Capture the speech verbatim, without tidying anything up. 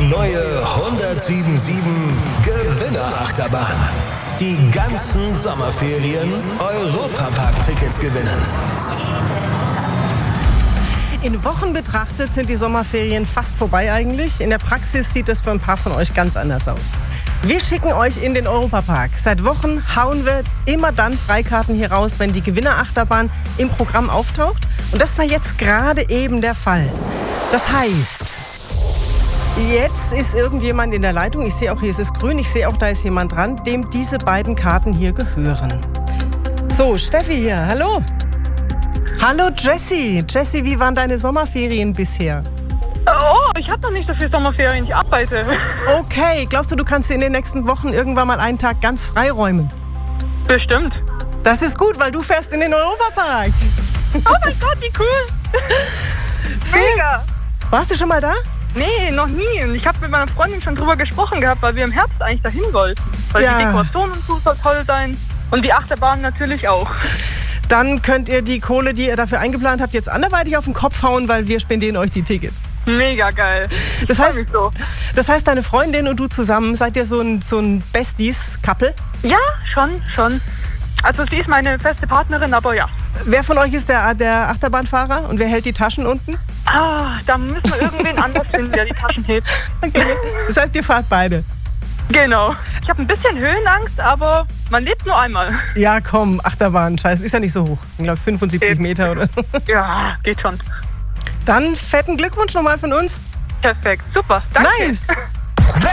neue hundertsieben Gewinner-Achterbahn. Die ganzen Sommerferien Europapark-Tickets gewinnen. In Wochen betrachtet sind die Sommerferien fast vorbei eigentlich. In der Praxis sieht das für ein paar von euch ganz anders aus. Wir schicken euch in den Europapark. Seit Wochen hauen wir immer dann Freikarten hier raus, wenn die Gewinnerachterbahn im Programm auftaucht. Und das war jetzt gerade eben der Fall. Das heißt, jetzt ist irgendjemand in der Leitung. Ich sehe auch, hier ist es grün. Ich sehe auch, da ist jemand dran, dem diese beiden Karten hier gehören. So, Steffi hier. Hallo. Hallo Jessie. Jessie, wie waren deine Sommerferien bisher? Oh, ich habe noch nicht so viel Sommerferien, ich arbeite. Okay, glaubst du, du kannst in den nächsten Wochen irgendwann mal einen Tag ganz freiräumen? Bestimmt. Das ist gut, weil du fährst in den Europapark. Oh mein Gott, wie cool. Mega. Warst du schon mal da? Nee, noch nie. Und ich habe mit meiner Freundin schon drüber gesprochen gehabt, weil wir im Herbst eigentlich dahin wollten. Weil Ja. die Dekoration und so soll toll sein. Und die Achterbahn natürlich auch. Dann könnt ihr die Kohle, die ihr dafür eingeplant habt, jetzt anderweitig auf den Kopf hauen, weil wir spendieren euch die Tickets. Mega geil. Ich Das freu heißt, mich so. das heißt, deine Freundin und du zusammen, seid ihr so ein, so ein Besties-Couple? Ja, schon, schon. Also sie ist meine feste Partnerin, aber ja. Wer von euch ist der, der Achterbahnfahrer und wer hält die Taschen unten? Ah, da müssen wir irgendwen anders finden, der die Taschen hebt. Okay. Das heißt, ihr fahrt beide. Genau. Ich habe ein bisschen Höhenangst, aber man lebt nur einmal. Ja, komm, Achterbahn, scheiße, ist ja nicht so hoch. Ich glaube fünfundsiebzig Eben. Meter oder so. Ja, geht schon. Dann fetten Glückwunsch nochmal von uns. Perfekt, super. Danke. Nice.